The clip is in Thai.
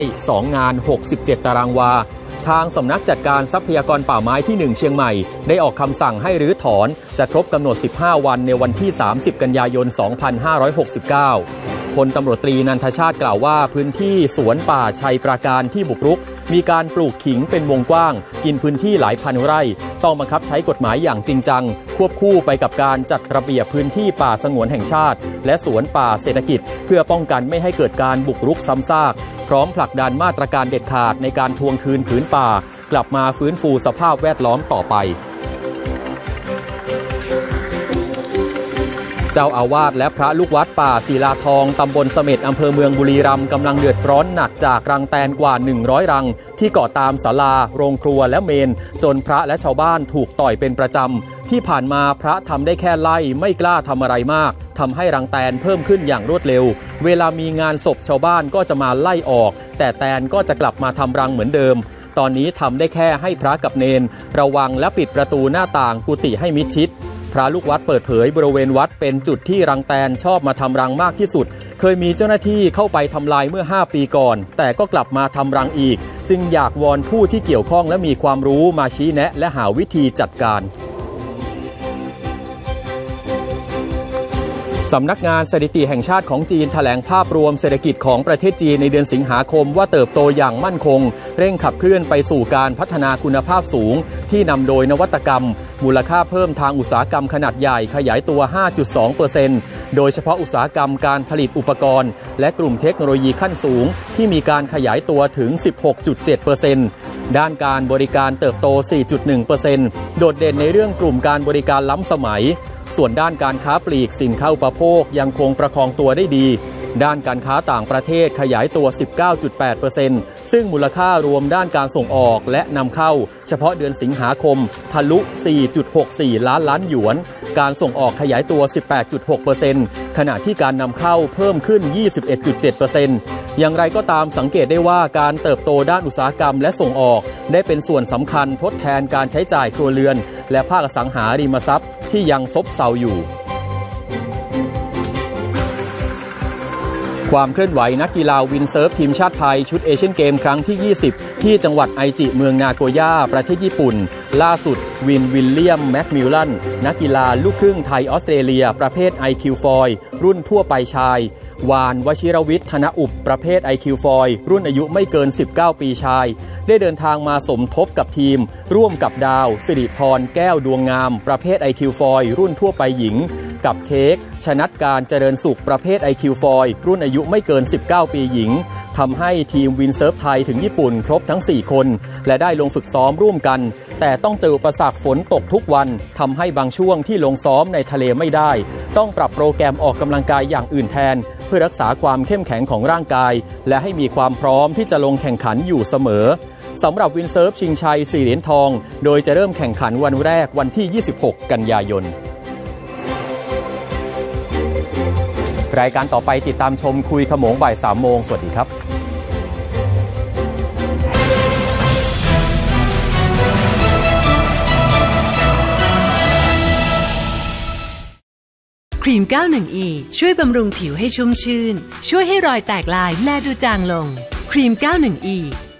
2 งาน 67 ตารางวาทางสำนักจัดการทรัพยากรป่าไม้ที่ 1 เชียงใหม่ได้ออกคำสั่งให้รื้อถอนจะครบกำหนด 15 วันในวันที่ 30 กันยายน 2569 พลตำรวจตรีนันทชาติกล่าวว่าพื้นที่สวนป่าชัยปราการที่บุกรุกมีการปลูกขิงเป็นวงกว้างกินพื้นที่หลายพันไร่ต้องบังคับใช้กฎหมายอย่างจริงจังควบคู่ไปกับการจัดระเบียบพื้นที่ป่าสงวนแห่งชาติและสวนป่าเศรษฐกิจเพื่อป้องกันไม่ให้เกิดการบุกรุกซ้ำซากพร้อมผลักดันมาตรการเด็ดขาดในการทวงคืนผืนป่ากลับมาฟื้นฟูสภาพแวดล้อมต่อไปเจ้าอาวาสและพระลูกวัดป่าศิลาทองตำบลเสม็ดอำเภอเมืองบุรีรัมย์กำลังเดือดร้อนหนักจากรังแตนกว่า100รังที่เกาะตามศาลาโรงครัวและเมนจนพระและชาวบ้านถูกต่อยเป็นประจำที่ผ่านมาพระทำได้แค่ไล่ไม่กล้าทำอะไรมากทำให้รังแตนเพิ่มขึ้นอย่างรวดเร็วเวลามีงานศพชาวบ้านก็จะมาไล่ออกแต่แตนก็จะกลับมาทำรังเหมือนเดิมตอนนี้ทำได้แค่ให้พระกับเนนระวังและปิดประตูหน้าต่างกุฏิให้มิดชิดพระลูกวัดเปิดเผยบริเวณวัดเป็นจุดที่รังแตนชอบมาทำรังมากที่สุดเคยมีเจ้าหน้าที่เข้าไปทำลายเมื่อ5 ปีก่อนแต่ก็กลับมาทำรังอีกจึงอยากวอนผู้ที่เกี่ยวข้องและมีความรู้มาชี้แนะและหาวิธีจัดการสำนักงานสถิติแห่งชาติของจีนแถลงภาพรวมเศรษฐกิจของประเทศจีนในเดือนสิงหาคมว่าเติบโตอย่างมั่นคงเร่งขับเคลื่อนไปสู่การพัฒนาคุณภาพสูงที่นำโดยนวัตกรรมมูลค่าเพิ่มทางอุตสาหกรรมขนาดใหญ่ขยายตัว 5.2% โดยเฉพาะอุตสาหกรรมการผลิตอุปกรณ์และกลุ่มเทคโนโลยีขั้นสูงที่มีการขยายตัวถึง 16.7%ด้านการบริการเติบโต 4.1% โดดเด่นในเรื่องกลุ่มการบริการล้ำสมัยส่วนด้านการค้าปลีกสินค้าอุปโภคยังคงประคองตัวได้ดีด้านการค้าต่างประเทศขยายตัว 19.8% ซึ่งมูลค่ารวมด้านการส่งออกและนำเข้าเฉพาะเดือนสิงหาคมทะลุ 4.64 ล้านหยวนการส่งออกขยายตัว 18.6% ขณะที่การนำเข้าเพิ่มขึ้น 21.7% อย่างไรก็ตามสังเกตได้ว่าการเติบโตด้านอุตสาหกรรมและส่งออกได้เป็นส่วนสำคัญทดแทนการใช้จ่ายครัวเรือนและภาคอสังหาริมทรัพย์ที่ยังซบเซาอยู่ความเคลื่อนไหวนักกีฬาวินเซิร์ฟทีมชาติไทยชุดเอเชียนเกมครั้งที่ 20ที่จังหวัดไอจิเมืองนาโกย่าประเทศญี่ปุ่นล่าสุดวินวิลเลียมแม็กมิลลันนักกีฬาลูกครึ่งไทยออสเตรเลียประเภท IQ ฟอยรุ่นทั่วไปชายวานวชิรวิทย์ธนอุปประเภท IQ ฟอยรุ่นอายุไม่เกิน19 ปีชายได้เดินทางมาสมทบกับทีมร่วมกับดาวสิริพรแก้วดวงงามประเภท IQ ฟอยรุ่นทั่วไปหญิงกับเค้กชนัดการเจริญสุขประเภท IQ ฟอยรุ่นอายุไม่เกิน19 ปีหญิงทำให้ทีมวินเซิร์ฟไทยถึงญี่ปุ่นครบทั้ง4คนและได้ลงฝึกซ้อมร่วมกันแต่ต้องเจออุปสรรคฝนตกทุกวันทำให้บางช่วงที่ลงซ้อมในทะเลไม่ได้ต้องปรับโปรแกรมออกกำลังกายอย่างอื่นแทนเพื่อรักษาความเข้มแข็งของร่างกายและให้มีความพร้อมที่จะลงแข่งขันอยู่เสมอสำหรับวินเซิร์ฟชิงชัย4 เหรียญทองโดยจะเริ่มแข่งขันวันแรกวันที่26 กันยายนรายการต่อไปติดตามชมคุยขโมงบ่าย 3 โมงสวัสดีครับครีม 91E ช่วยบำรุงผิวให้ชุ่มชื่นช่วยให้รอยแตกลายแลดูจางลงครีม 91E